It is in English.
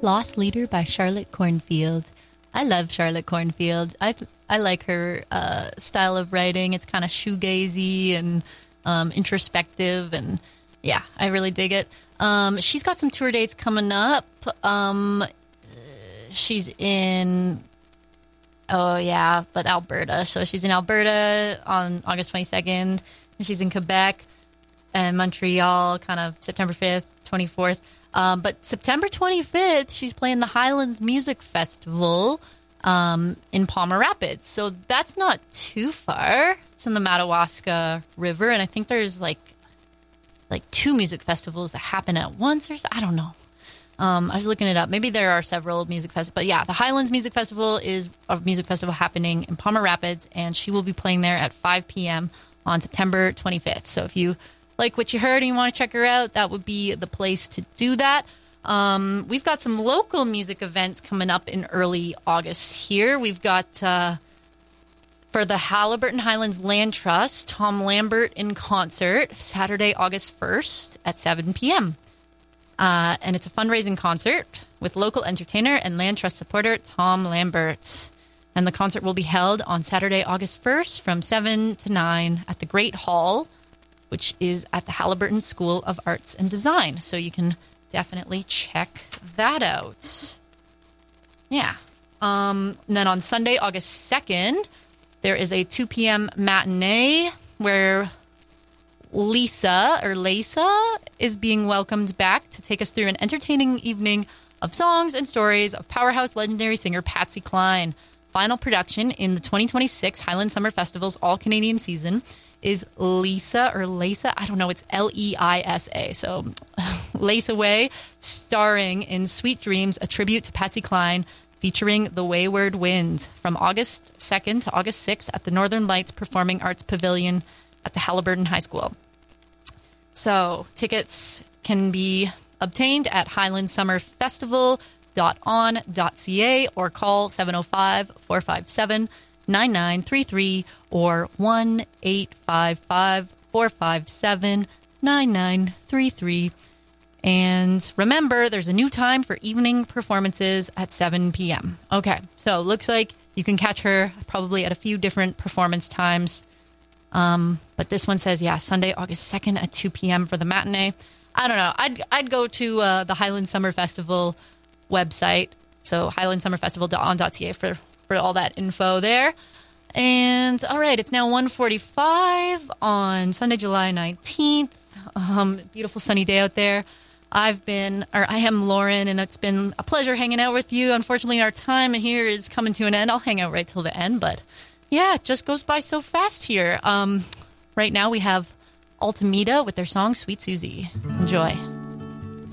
Lost Leader by Charlotte Cornfield. I love Charlotte Cornfield. I like her style of writing. It's kind of shoegazy and introspective, and yeah, I really dig it. She's got some tour dates coming up. She's in, Alberta. So she's in Alberta on August 22nd, and she's in Quebec and Montreal, kind of September 5th, 24th. But September 25th, she's playing the Highlands Music Festival in Palmer Rapids. So that's not too far. It's in the Madawaska River, and I think there's like two music festivals that happen at once, or I don't know. I was looking it up. Maybe there are several music festivals. But yeah, the Highlands Music Festival is a music festival happening in Palmer Rapids, and she will be playing there at 5 p.m. on September 25th. So if you like what you heard and you want to check her out, that would be the place to do that. We've got some local music events coming up in early August here. We've got, for the Haliburton Highlands Land Trust, Tom Lambert in concert, Saturday, August 1st at 7 p.m. And it's a fundraising concert with local entertainer and Land Trust supporter Tom Lambert. And the concert will be held on Saturday, August 1st from 7 to 9 at the Great Hall, which is at the Haliburton School of Arts and Design. So you can definitely check that out. Yeah. And then on Sunday, August 2nd, there is a 2 p.m. matinee where Lisa is being welcomed back to take us through an entertaining evening of songs and stories of powerhouse legendary singer Patsy Cline. Final production in the 2026 Highland Summer Festival's all-Canadian season is Lisa. I don't know, it's Leisa. So Lisa Way, starring in Sweet Dreams, a tribute to Patsy Cline, featuring The Wayward Wind, from August 2nd to August 6th at the Northern Lights Performing Arts Pavilion at the Haliburton High School. So tickets can be obtained at highlandsummerfestival.on.ca or call 705-457-9933 or 1-855-457-9933. And remember, there's a new time for evening performances at 7 p.m. Okay, so looks like you can catch her probably at a few different performance times. But this one says, Sunday, August 2nd at 2 p.m. for the matinee. I don't know. I'd go to the Highland Summer Festival website, so highlandsummerfestival.on.ca for all that info there. And all right, it's now 1:45 on Sunday, July 19th. Beautiful sunny day out there. I am Lauren, and it's been a pleasure hanging out with you. Unfortunately, our time here is coming to an end. I'll hang out right till the end, but yeah, it just goes by so fast here. Right now we have Altameda with their song Sweet Susie. Enjoy.